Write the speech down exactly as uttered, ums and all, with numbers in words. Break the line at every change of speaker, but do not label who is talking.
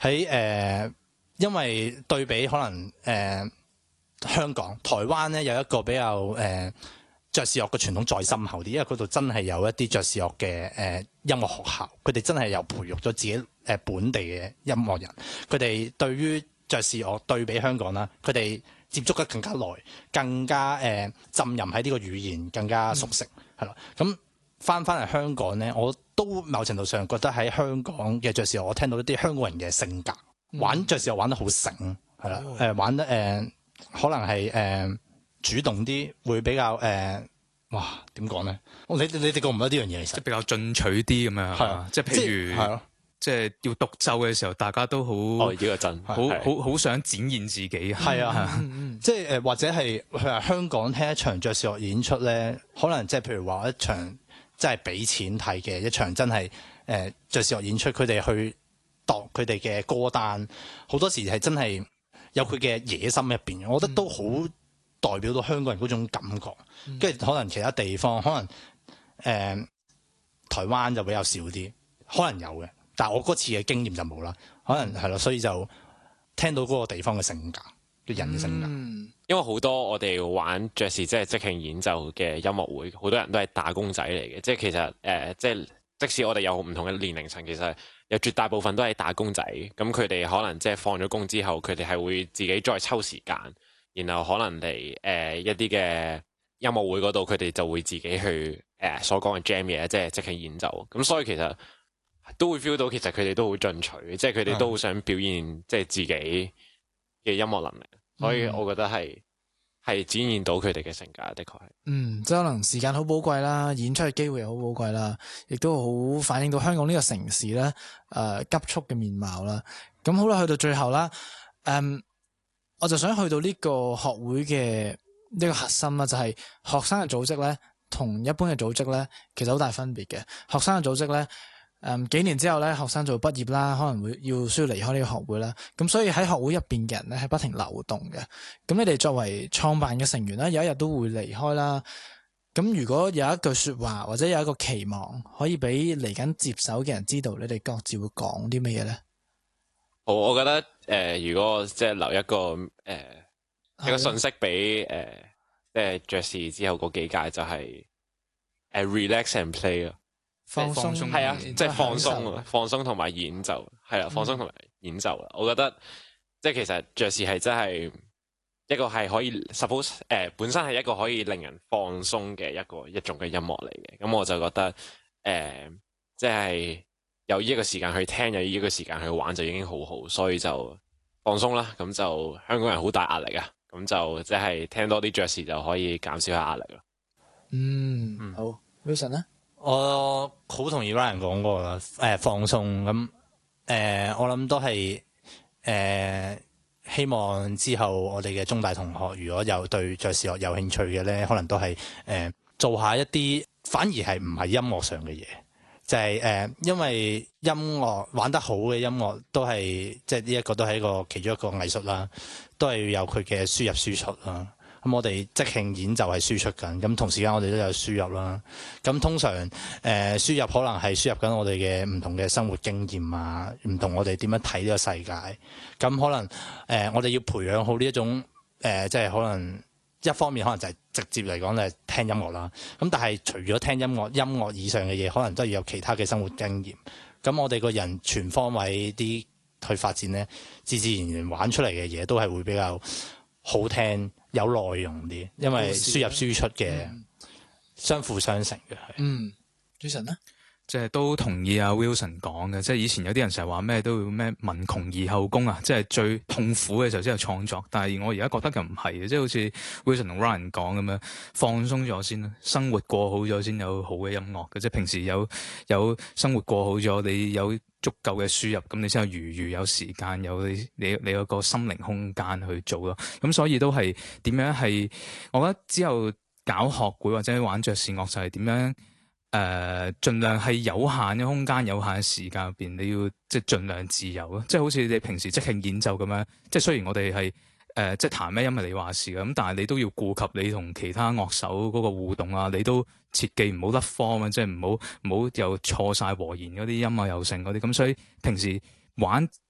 喺誒、呃，因為對比可能誒、呃、香港、台灣咧有一個比較誒、呃、爵士樂嘅傳統再深厚啲，因為嗰度真係有一啲爵士樂嘅誒、呃、音樂學校，佢哋真係有培育咗自己誒、呃、本地嘅音樂人，佢哋對於爵士樂對比香港啦，佢哋接觸得更加耐，更加誒、呃、浸淫喺呢個語言，更加熟悉，係咯、嗯。咁翻翻嚟香港咧，我都某程度上覺得喺香港嘅爵士樂，我聽到一啲香港人嘅性格，嗯、玩爵士樂玩得好醒，係啦，誒、哦呃、玩得誒、呃、可能係誒、呃、主動啲，會比較誒、呃、哇點講咧？你你哋覺唔覺得呢樣嘢其實
即係比較進取啲咁樣係嘛？即係譬如係咯。即係要獨奏嘅時候，大家都好，
哦，呢個真，
好好好想展現自己。
係啊，即係誒，或者係佢話香港聽一場爵士樂演出咧，可能即係譬如話一場即係俾錢睇嘅一場真係誒爵士樂演出，佢哋去度佢哋嘅歌單，好多時係真係有佢嘅野心入邊。我覺得都好代表到香港人嗰種感覺。跟住、嗯、可能其他地方，可能誒、呃、台灣就比較少啲，可能有嘅。但係我嗰次嘅經驗就冇啦，可能係咯，所以就聽到嗰個地方嘅性格嘅人嘅性格。
嗯、因為好多我哋玩爵士即係即興演奏嘅音樂會，好多人都係打工仔嚟嘅，即係其實誒、呃，即係即使我哋有唔同嘅年齡層，其實有絕大部分都係打工仔。咁佢哋可能即係放咗工之後，佢哋係會自己再抽時間，然後可能嚟誒、呃、一啲嘅音樂會嗰度，佢哋就會自己去誒、呃、所講嘅 jam 嘢，即係即興演奏。咁所以其實都會 feel 到，其實佢哋都好進取，即係佢哋都好想表現即係自己嘅音樂能力，嗯、所以我覺得係係展現到佢哋嘅性格，的確係。
嗯，即係可能時間好寶貴啦，演出嘅機會又好寶貴啦，亦都好反映到香港呢個城市咧誒、呃、急速嘅面貌啦。咁好啦，去到最後啦，誒、嗯，我就想去到呢個學會嘅呢個核心啦，就係、是、學生嘅組織咧，同一般嘅組織咧，其實好大分別嘅。學生嘅組織咧。誒、嗯、幾年之後咧，學生就會畢業啦，可能會要需要離開呢個學會啦。咁所以喺學會入邊嘅人咧係不停流動嘅。咁你哋作為創辦嘅成員咧，有一日都會離開啦。咁如果有一句説話或者有一個期望，可以俾嚟緊接手嘅人知道，你哋各自會講啲乜嘢咧？
好，我覺得誒、呃，如果即係留一個誒、呃、一個信息俾誒即係爵士之後嗰幾屆就係、是、誒、呃、relax and play 咯。
放鬆
係啊，即係放鬆，放鬆同埋演奏係啦，放鬆同埋演奏啦。我覺得即係其實爵士係真係一個係可以 suppose 誒、呃、本身係一個可以令人放鬆嘅一個一種嘅音樂嚟嘅。咁我就覺得誒、呃，即係有呢一個時間去聽，有呢一個時間去玩就已經好好，所以就放鬆啦。咁就香港人好大壓力啊，咁就即係聽多啲爵士就可以減少下壓力咯。
嗯，嗯好 Wilson 咧。
我好同意 Ryan 講過啦，誒、呃、放鬆咁誒、呃，我諗都係誒、呃、希望之後我哋嘅中大同學，如果有對爵士樂有興趣嘅咧，可能都係誒、呃、做下一啲反而係唔係音樂上嘅嘢，就係、是、誒、呃、因為音樂玩得好嘅音樂都係即係呢一個都係一個其中一個藝術啦，都係要有佢嘅輸入輸出啦。咁我哋即興演奏係輸出緊，咁同時間我哋都有輸入啦。咁通常誒、呃、輸入可能係輸入緊我哋嘅唔同嘅生活經驗啊，唔同我哋點樣睇呢個世界。咁可能誒、呃、我哋要培養好呢一種誒、呃，即係可能一方面可能就係直接嚟講就係聽音樂啦。咁但係除咗聽音樂，音樂以上嘅嘢，可能都要有其他嘅生活經驗。咁我哋個人全方位啲去發展咧，自自然然玩出嚟嘅嘢都係會比較好聽。有內容啲，因為輸入輸出嘅相輔相成嘅。
嗯，Jason 咧，
即係都同意阿 Wilson 講嘅，即係以前有啲人成日話咩都要咩文窮而後工啊，即係最痛苦嘅時候先有創作。但係我而家覺得就唔係嘅，即係好似 Wilson 同 Ryan 講咁樣，放鬆咗先啦，生活過好咗先有好嘅音樂嘅。即係平時有有生活過好咗，你有足夠嘅輸入，咁你先有餘裕，有時間，有你你你有個心靈空間去做咯。咁所以都係點樣係？我覺得之後搞學會或者玩爵士樂就係點樣誒、呃，盡量係有限嘅空間、有限嘅時間入邊，你要即係盡量自由咯。即係好似你平時即興演奏咁樣，即係雖然我哋係。誒、呃，即係彈咩音係你話事嘅，咁但係你都要顧及你同其他樂手嗰個互動啊，你都切記唔好甩 form 啊，即係唔好唔好又錯晒和弦嗰啲音啊，又成嗰啲，咁所以平時玩